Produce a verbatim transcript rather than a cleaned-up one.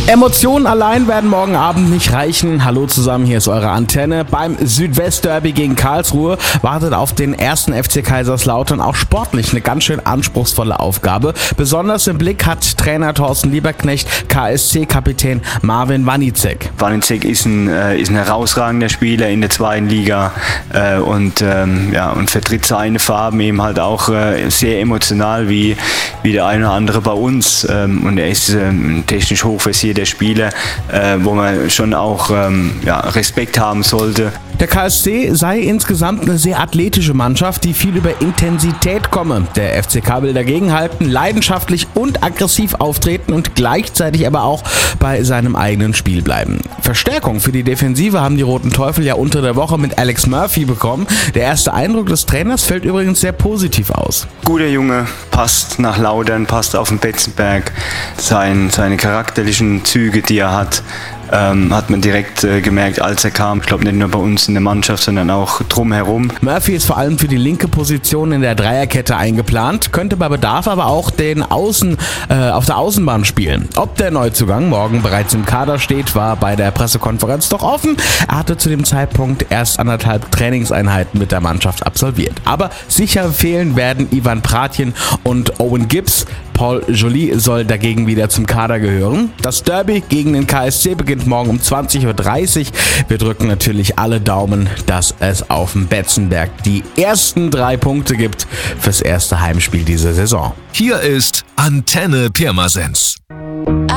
Emotionen allein werden morgen Abend nicht reichen. Hallo zusammen, hier ist eure Antenne. Beim Südwest-Derby gegen Karlsruhe wartet auf den ersten F C Kaiserslautern auch sportlich eine ganz schön anspruchsvolle Aufgabe. Besonders im Blick hat Trainer Thorsten Lieberknecht K S C-Kapitän Marvin Wanicek. Wanicek ist ein, äh, ist ein herausragender Spieler in der zweiten Liga äh, und, ähm, ja, und vertritt seine Farben eben halt auch äh, sehr emotional wie, wie der eine oder andere bei uns. Ähm, und er ist äh, technisch hochversiert der Spieler, äh, wo man schon auch ähm, ja, Respekt haben sollte. Der K S C sei insgesamt eine sehr athletische Mannschaft, die viel über Intensität komme. Der F C K will dagegenhalten, leidenschaftlich und aggressiv auftreten und gleichzeitig aber auch bei seinem eigenen Spiel bleiben. Verstärkung für die Defensive haben die Roten Teufel ja unter der Woche mit Alex Murphy bekommen. Der erste Eindruck des Trainers fällt übrigens sehr positiv aus. Guter Junge, passt nach Laudern, passt auf den Betzenberg. Sein, seine charakterlichen Züge, die er hat, Ähm, hat man direkt äh, gemerkt, als er kam. Ich glaube nicht nur bei uns in der Mannschaft, sondern auch drumherum. Murphy ist vor allem für die linke Position in der Dreierkette eingeplant, könnte bei Bedarf aber auch den Außen, äh, auf der Außenbahn spielen. Ob der Neuzugang morgen bereits im Kader steht, war bei der Pressekonferenz doch offen. Er hatte zu dem Zeitpunkt erst anderthalb Trainingseinheiten mit der Mannschaft absolviert. Aber sicher fehlen werden Ivan Pratjen und Owen Gibbs. Paul Joly soll dagegen wieder zum Kader gehören. Das Derby gegen den K S C beginnt morgen um zwanzig Uhr dreißig. Wir drücken natürlich alle Daumen, dass es auf dem Betzenberg die ersten drei Punkte gibt fürs erste Heimspiel dieser Saison. Hier ist Antenne Pirmasens.